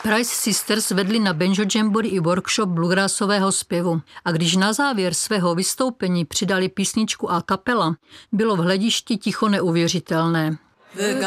Price Sisters vedli na Banjo Jamboree i workshop bluegrassového zpěvu a když na závěr svého vystoupení přidali písničku a cappella, bylo v hledišti ticho neuvěřitelné.